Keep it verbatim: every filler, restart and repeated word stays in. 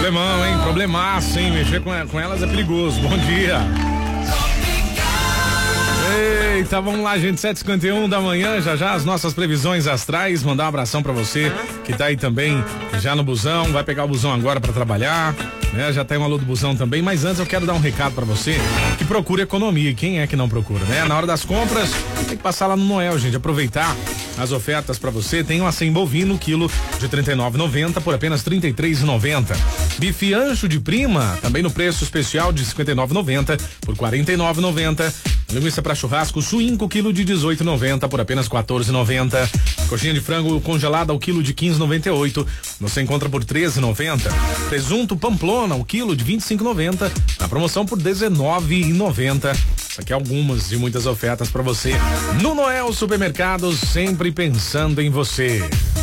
Problemão, hein? Problemaço, hein? Mexer com, com elas é perigoso. Bom dia. Eita, vamos lá, gente, sete e cinquenta e um da manhã, já já as nossas previsões astrais, mandar um abração pra você que tá aí também já no busão, vai pegar o busão agora pra trabalhar, né? Já tem um alô do busão também, mas antes eu quero dar um recado pra você que procura economia, e quem é que não procura, né? Na hora das compras, tem que passar lá no Noel, gente, aproveitar as ofertas pra você. Tem um acém bovino, quilo de trinta e nove e noventa por apenas trinta e três e noventa. Bife ancho de prima, também no preço especial de cinquenta e nove e noventa por quarenta e nove e noventa. Linguiça para churrasco suíno, quilo de dezoito e noventa por apenas quatorze e noventa. Coxinha de frango congelada ao quilo de quinze e noventa e oito, você encontra por treze e noventa. Presunto Pamplona, o quilo de vinte e cinco e noventa, na promoção por dezenove e noventa. Isso aqui é algumas de muitas ofertas para você no Noel Supermercados, sempre pensando em você.